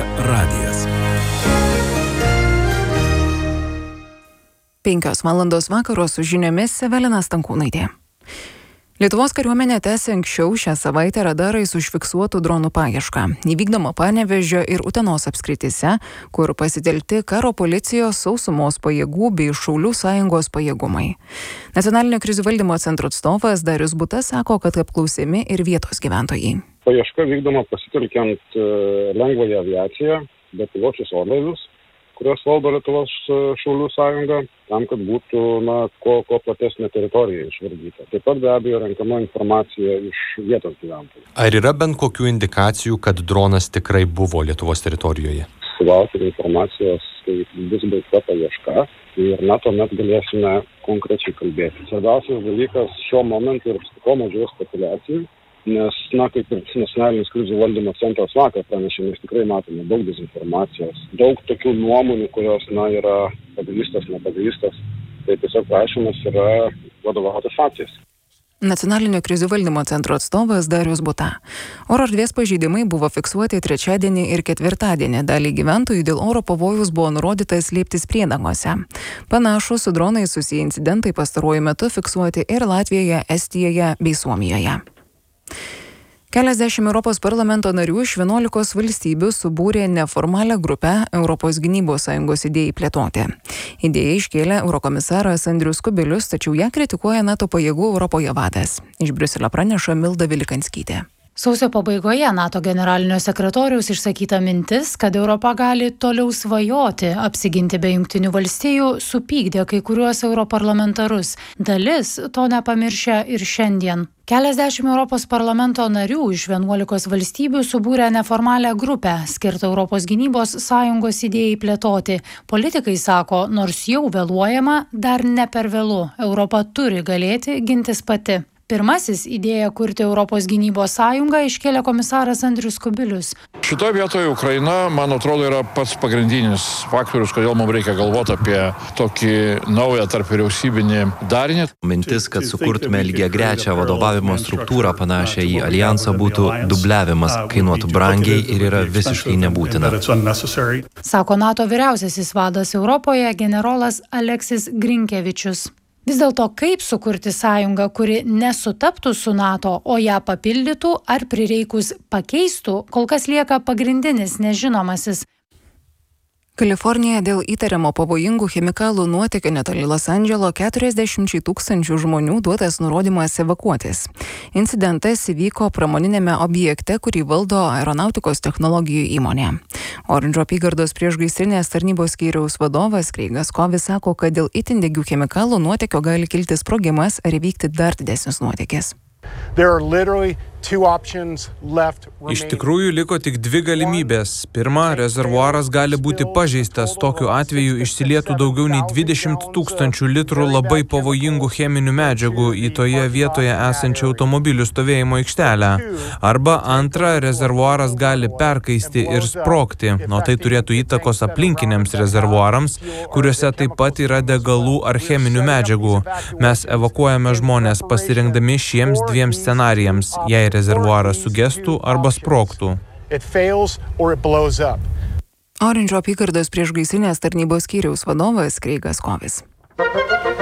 radijas. 5 valandos vakaro su žiniomis Evelina Stankūnaitė. Lietuvos kariuomenė tęsia anksčiau šią savaitę radarais užfiksuotų dronų paiešką. Įvykdoma Panevėžio ir Utenos apskrityse, kur pasitelkti karo policijos, sausumos pajėgų bei Šaulių sąjungos pajėgumai. Nacionalinio krizių valdymo centro atstovas Darius Buta sako, kad apklausiami ir vietos gyventojai. Paieška vykdoma pasitelkiant lengvąją aviaciją, bepiločius orlaivius, kurios valdo Lietuvos Šaulių sąjunga, tam, kad būtų kuo platesnė teritorija išvardyta. Taip pat be abejo renkama informacija iš vietos gyventojų. Ar yra bent kokių indikacijų, kad dronas tikrai buvo Lietuvos teritorijoje? Sulaukti informacijos, kai bus baigta paieška ir tuomet galėsime konkrečiai kalbėti. Svarbiausias dalykas šiuo momentu ir kuo mažiau spekuliacijų, nes, kaip ir Nacionalinis krizių valdymo centras vakar pranešė, mes tikrai matome daug dezinformacijos, daug tokių nuomonių, kurios, yra pagrįstos, nepagrįstos. Tai tiesiog prašymas yra vadovautis faktais. Nacionalinio krizių valdymo centro atstovas Darius Buta. Oro erdvės pažeidimai buvo fiksuoti trečiadienį ir ketvirtadienį. Daliai gyventojų dėl oro pavojaus buvo nurodyta slėptis priedangose. Panašūs su dronais susiję incidentai pastaruoju metu fiksuoti ir Latvijoje, Estijoje bei Suomijoje. Keliasdešimt Europos parlamento narių iš 11 valstybių subūrė neformalią grupę Europos gynybos sąjungos idėjai plėtoti. Idėją iškėlė eurokomisaras Andrius Kubilius, tačiau ją kritikuoja NATO pajėgų Europoje vadas. Iš Briuselio praneša Milda Vilikanskienė. Sausio pabaigoje NATO generalinio sekretoriaus išsakyta mintis, kad Europa gali toliau svajoti apsiginti be Jungtinių valstijų, supykdė kai kuriuos europarlamentarus. Dalis to nepamiršę ir šiandien. Keliasdešimt Europos parlamento narių iš 11 valstybių subūrė neformalią grupę, skirtą Europos gynybos sąjungos idėjai plėtoti. Politikai sako, nors jau vėluojama, dar ne per vėlu. Europa turi galėti gintis pati. Pirmasis idėją kurti Europos gynybos sąjungą iškėlė komisaras Andrius Kubilius. Šitoje vietoje Ukraina, man atrodo, yra pats pagrindinis faktorius, kodėl mums reikia galvoti apie tokį naują tarp vyriausybinį darinį. Mintis, kad sukurtume lygiagrečią vadovavimo struktūrą panašią į alijansą, būtų dubliavimas, kainuotų brangiai ir yra visiškai nebūtina. Sako NATO vyriausiasis vadas Europoje generolas Aleksis Grinkevičius. Vis dėlto, kaip sukurti sąjungą, kuri nesutaptų su NATO, o ją papildytų ar prireikus pakeistų, kol kas lieka pagrindinis nežinomasis. Kalifornijoje dėl įtariamo pavojingų chemikalų nuotėkio netoli Los Andželo 40 000 žmonių duotas nurodymas evakuotis. Incidentas įvyko pramoninėme objekte, kurį valdo aeronautikos technologijų įmonė. Orindžo apygardos priešgaisrinės tarnybos skyriaus vadovas Kreigas Kovis sako, kad dėl itin degių chemikalų nuotėkio gali kilti sprogimas ar įvykti dar didesnis nuotėkis. Iš tikrųjų liko tik 2 galimybės. Pirma, rezervuaras gali būti pažeistas. Tokiu atveju išsilietų daugiau nei 20 000 litrų labai pavojingų cheminių medžiagų į toje vietoje esančią automobilių stovėjimo aikštelę. Arba antra, rezervuaras gali perkaisti ir sprogti, o tai turėtų įtakos aplinkiniams rezervuarams, kuriuose taip pat yra degalų ar cheminių medžiagų. Mes evakuojame žmonės pasirinkdami šiems 2 scenarijams, jei rezervuaras sugestų arba sprogtų. Orindžo apygardos priešgaisrinės tarnybos skyriaus vadovas Kreigas Kovis.